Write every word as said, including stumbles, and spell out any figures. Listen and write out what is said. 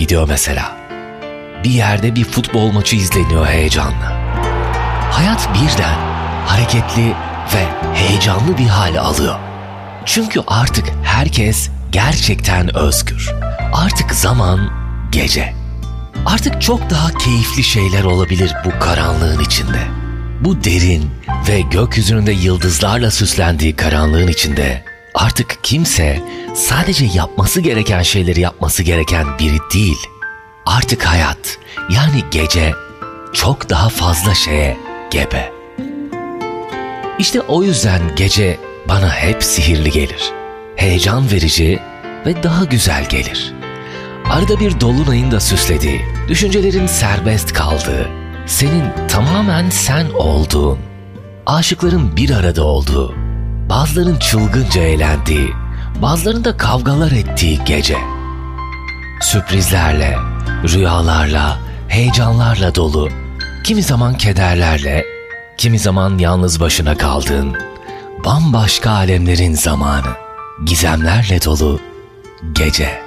gidiyor mesela. Bir yerde bir futbol maçı izleniyor heyecanla. Hayat birden hareketli ve heyecanlı bir hal alıyor. Çünkü artık herkes gerçekten özgür. Artık zaman gece. Artık çok daha keyifli şeyler olabilir bu karanlığın içinde. Bu derin ve gökyüzünde yıldızlarla süslendiği karanlığın içinde artık kimse sadece yapması gereken şeyleri yapması gereken biri değil. Artık hayat, yani gece, çok daha fazla şeye gebe. İşte o yüzden gece bana hep sihirli gelir. Heyecan verici ve daha güzel gelir. Arada bir dolunayın da süslediği, düşüncelerin serbest kaldığı, senin tamamen sen olduğun, aşıkların bir arada olduğu, bazıların çılgınca eğlendiği, bazıların da kavgalar ettiği gece. Sürprizlerle, rüyalarla, heyecanlarla dolu, kimi zaman kederlerle, kimi zaman yalnız başına kaldığın, bambaşka alemlerin zamanı, gizemlerle dolu gece.